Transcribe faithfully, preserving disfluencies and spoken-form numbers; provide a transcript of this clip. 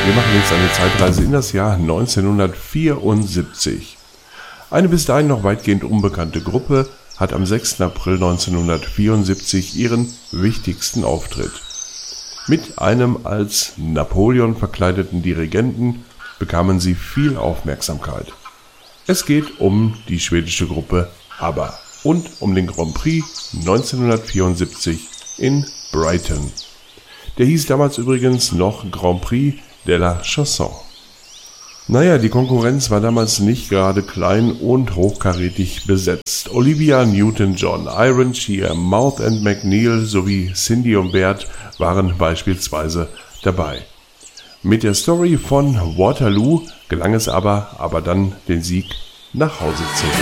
Wir machen jetzt eine Zeitreise in das Jahr neunzehnhundertvierundsiebzig. Eine bis dahin noch weitgehend unbekannte Gruppe hat am sechsten April neunzehnhundertvierundsiebzig ihren wichtigsten Auftritt. Mit einem als Napoleon verkleideten Dirigenten bekamen sie viel Aufmerksamkeit. Es geht um die schwedische Gruppe ABBA und um den Grand Prix neunzehnhundertvierundsiebzig in Brighton. Der hieß damals übrigens noch Grand Prix de la Chanson. Naja, die Konkurrenz war damals nicht gerade klein und hochkarätig besetzt. Olivia Newton-John, Iron Shear, Mouth and McNeil sowie Cindy und Bert waren beispielsweise dabei. Mit der Story von Waterloo gelang es aber, aber dann den Sieg nach Hause zu holen.